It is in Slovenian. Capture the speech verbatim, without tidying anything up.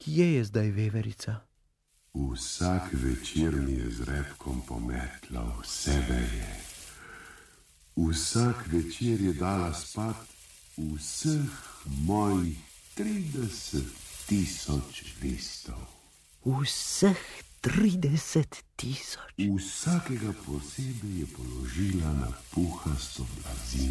Kje je zdaj veverica? Vsak večer mi je z repkom pometla vse veje. Vsak večer je dala spat vseh mojih trideset tisoč listov. Vseh trideset tisoč. Vsakega posebej je položila na puhasto blazino.